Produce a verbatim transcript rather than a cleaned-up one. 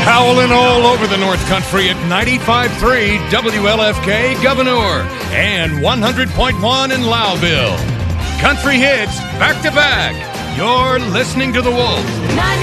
Howling all over the North Country at ninety-five point three W L F K Governor and one hundred point one in Lowville. Country hits back to back. You're listening to The Wolf.